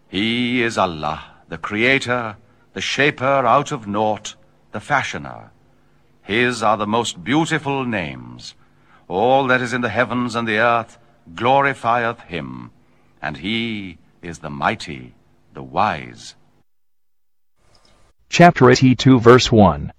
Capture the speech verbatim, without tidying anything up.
He is Allah, the Creator, the Shaper out of naught, the Fashioner. His are the most beautiful names. All that is in the heavens and the earth glorifieth him, and he is the mighty, the wise. Chapter eighty-two, verse one.